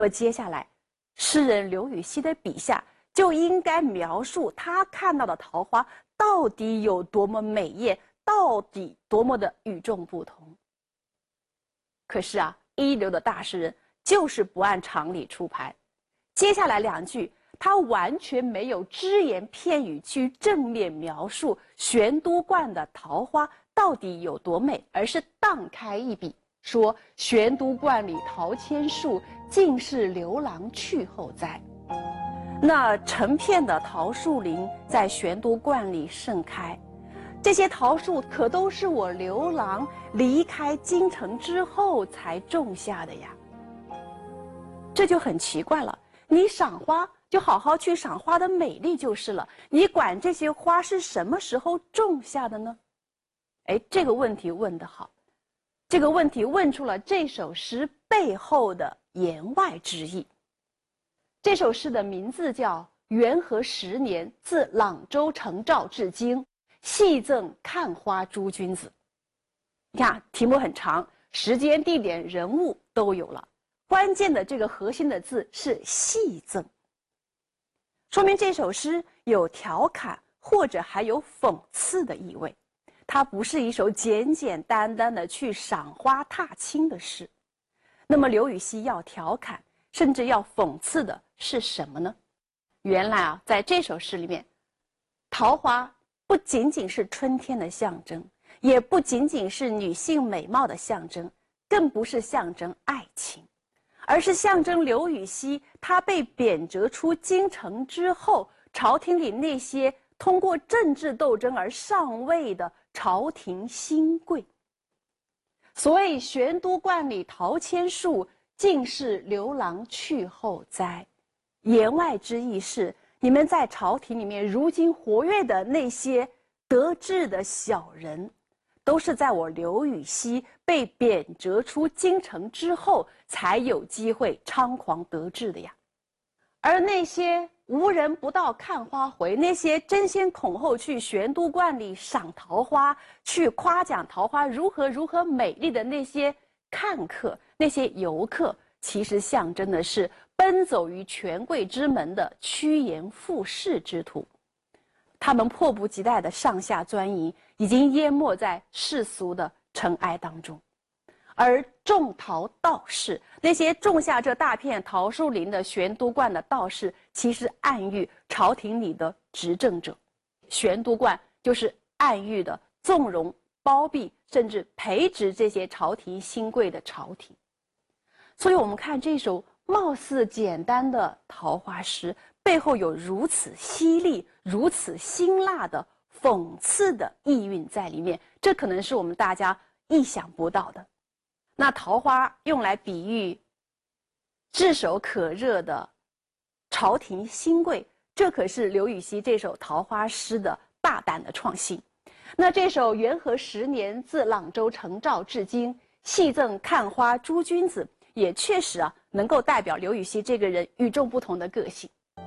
接下来，诗人刘禹锡的笔下就应该描述他看到的桃花到底有多么美艳，到底多么的与众不同。可是啊，一流的大诗人就是不按常理出牌。接下来两句，他完全没有只言片语去正面描述玄都观的桃花到底有多美，而是荡开一笔说：“玄都观里桃千树，尽是刘郎去后栽。”那成片的桃树林在玄都观里盛开，这些桃树可都是我刘郎离开京城之后才种下的呀。这就很奇怪了，你赏花就好好去赏花的美丽就是了，你管这些花是什么时候种下的呢？哎，这个问题问得好，这个问题问出了这首诗背后的言外之意。这首诗的名字叫《元和10年自朗州承诏至京，系赠看花诸君子》。你看题目很长，时间、地点、人物都有了，关键的这个核心的字是系赠，说明这首诗有调侃或者还有讽刺的意味。它不是一首简简单单的去赏花踏青的诗。那么刘禹锡要调侃甚至要讽刺的是什么呢？原来啊，在这首诗里面，桃花不仅仅是春天的象征，也不仅仅是女性美貌的象征，更不是象征爱情，而是象征刘禹锡他被贬谪出京城之后，朝廷里那些通过政治斗争而上位的朝廷新贵。所谓玄都观里桃千树，尽是刘郎去后栽。言外之意是，你们在朝廷里面如今活跃的那些得志的小人，都是在我刘禹锡被贬谪出京城之后才有机会猖狂得志的呀。而那些无人不到看花回，那些争先恐后去玄都观里赏桃花，去夸奖桃花如何如何美丽的那些看客，那些游客，其实象征的是奔走于权贵之门的趋炎附势之徒。他们迫不及待的上下钻营，已经淹没在世俗的尘埃当中。而种桃道士，那些种下这大片桃树林的玄都观的道士，其实暗喻朝廷里的执政者。玄都观就是暗喻的纵容、包庇甚至培植这些朝廷新贵的朝廷。所以我们看这首貌似简单的桃花诗，背后有如此犀利、如此辛辣的讽刺的意蕴在里面，这可能是我们大家意想不到的。那桃花用来比喻炙手可热的朝廷新贵，这可是刘禹锡这首桃花诗的大胆的创新。那这首元和10年自朗州承诏至京，系赠看花诸君子，也确實能夠代表劉禹锡這個人與眾不同的個性。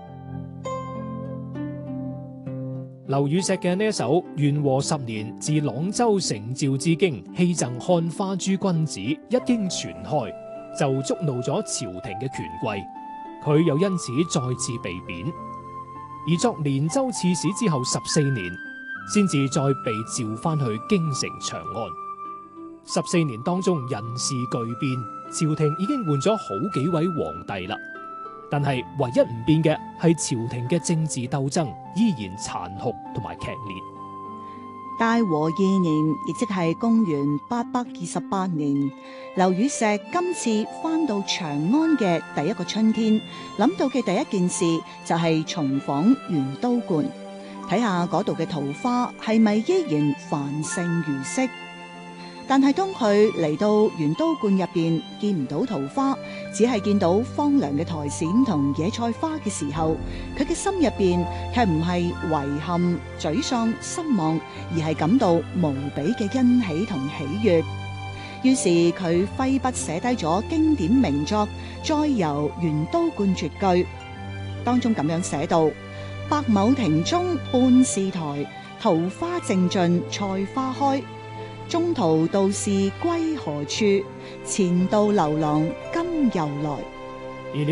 劉禹錫嘅呢一首元和10年自朗州承召至京，系贈看花諸君子一經傳開，就觸怒咗朝廷嘅權貴，佢又因此再次被貶。而作連州刺史之後14年，先至再被召翻去京城長安。14年當中人事巨變，朝廷已經換咗好幾位皇帝啦，但係唯一唔變嘅係朝廷嘅政治鬥爭依然殘酷同埋劇烈。 大和2年，亦即係公元828年，劉禹錫今次翻到長安嘅第一個春天，諗到嘅第一件事就係重訪元都觀，睇下嗰度嘅桃花係咪依然繁盛如昔。但係當佢嚟到元都觀入邊見唔到桃花，只係見到荒涼嘅苔蘚同野菜花嘅時候，佢嘅心入邊卻唔係遺憾、沮喪、失望，而係感到無比嘅欣喜同喜悅。於是佢揮筆寫低咗經典名作《再遊元都觀絕句》，當中咁樣寫道：百畝庭中半是苔，桃花正盡菜花開。中途道士歸何處？前度劉郎今又來。